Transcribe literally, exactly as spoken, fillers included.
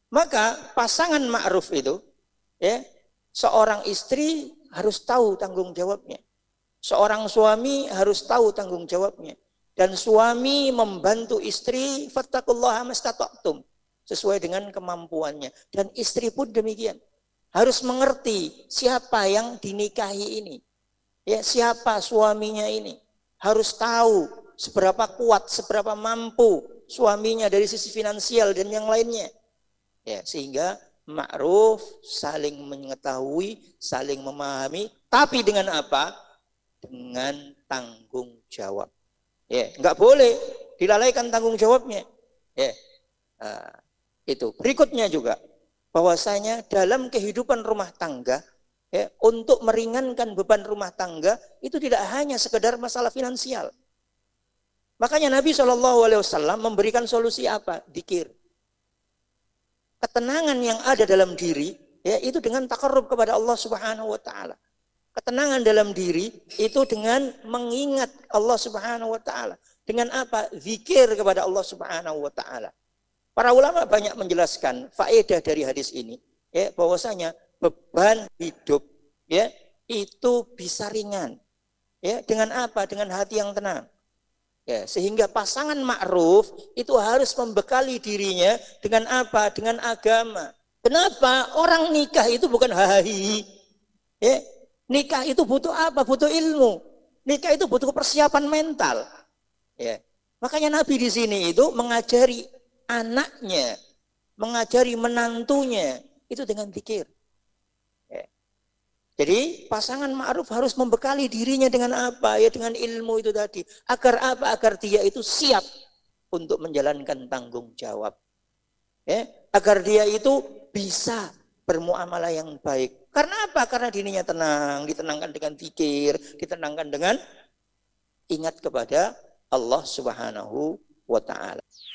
Maka pasangan ma'ruf itu, ya, seorang istri harus tahu tanggung jawabnya. Seorang suami harus tahu tanggung jawabnya. Dan suami membantu istri, fattaqullaha mastata'tum, sesuai dengan kemampuannya. Dan istri pun demikian. Harus mengerti siapa yang dinikahi ini. Ya, siapa suaminya ini. Harus tahu seberapa kuat, seberapa mampu suaminya dari sisi finansial dan yang lainnya. Ya, sehingga ma'ruf, saling mengetahui, saling memahami, tapi dengan apa? Dengan tanggung jawab. Ya, enggak boleh dilalaikan tanggung jawabnya. Ya. Nah, itu. Berikutnya juga bahwasanya dalam kehidupan rumah tangga, ya, untuk meringankan beban rumah tangga itu tidak hanya sekedar masalah finansial. Makanya Nabi shallallahu alaihi wasallam memberikan solusi apa? Dzikir. Ketenangan yang ada dalam diri, ya, itu dengan takarrub kepada Allah Subhanahu wa taala. Ketenangan dalam diri itu dengan mengingat Allah Subhanahu wa taala. Dengan apa? Zikir kepada Allah Subhanahu wa taala. Para ulama banyak menjelaskan faedah dari hadis ini, ya, bahwasanya beban hidup, ya, itu bisa ringan. Ya, dengan apa? Dengan hati yang tenang. Ya, sehingga pasangan ma'ruf itu harus membekali dirinya dengan apa? Dengan agama. Kenapa? Orang nikah itu bukan hahi. Ya, nikah itu butuh apa? Butuh ilmu. Nikah itu butuh persiapan mental. Ya. Makanya Nabi di sini itu mengajari anaknya, mengajari menantunya itu dengan zikir. Jadi pasangan ma'ruf harus membekali dirinya dengan apa? Ya, dengan ilmu itu tadi. Agar apa? Agar dia itu siap untuk menjalankan tanggung jawab. Ya, agar dia itu bisa bermuamalah yang baik. Karena apa? Karena dirinya tenang, ditenangkan dengan zikir, ditenangkan dengan ingat kepada Allah Subhanahu wa taala.